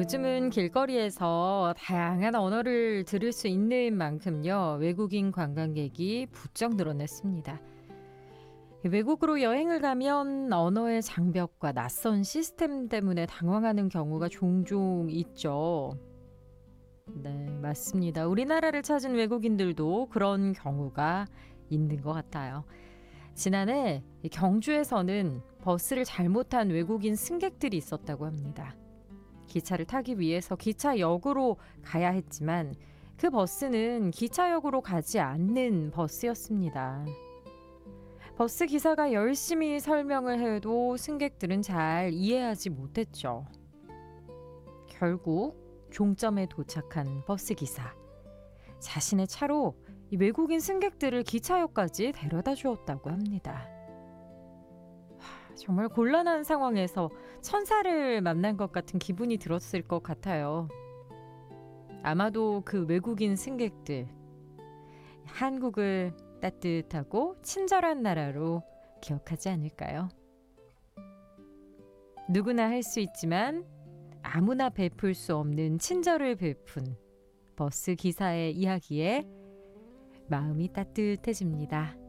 요즘은 길거리에서 다양한 언어를 들을 수 있는 만큼요, 외국인 관광객이 부쩍 늘어났습니다. 외국으로 여행을 가면 언어의 장벽과 낯선 시스템 때문에 당황하는 경우가 종종 있죠. 네, 맞습니다. 우리나라를 찾은 외국인들도 그런 경우가 있는 것 같아요. 지난해 경주에서는 버스를 잘못한 외국인 승객들이 있었다고 합니다. 기차를 타기 위해서 기차역으로 가야 했지만 그 버스는 기차역으로 가지 않는 버스였습니다. 버스 기사가 열심히 설명을 해도 승객들은 잘 이해하지 못했죠. 결국 종점에 도착한 버스 기사. 자신의 차로 이 외국인 승객들을 기차역까지 데려다 주었다고 합니다. 정말 곤란한 상황에서 천사를 만난 것 같은 기분이 들었을 것 같아요. 아마도 그 외국인 승객들, 한국을 따뜻하고 친절한 나라로 기억하지 않을까요? 누구나 할 수 있지만 아무나 베풀 수 없는 친절을 베푼 버스 기사의 이야기에 마음이 따뜻해집니다.